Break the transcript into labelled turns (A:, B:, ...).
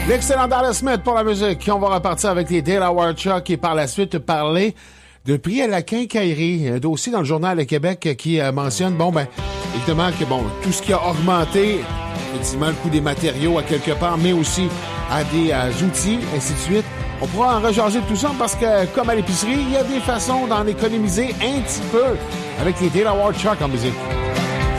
A: L'excellent Dallas Smith pour la musique. On va repartir avec les Dale Howard Chuck et par la suite parler de prix à la quincaillerie. Un dossier dans le Journal de Québec qui mentionne, évidemment que, tout ce qui a augmenté, effectivement, le coût des matériaux à quelque part, mais aussi à des outils, ainsi de suite. On pourra en rejaser de tout ça parce que, comme à l'épicerie, il y a des façons d'en économiser un petit peu avec les Dale Howard Chuck en musique.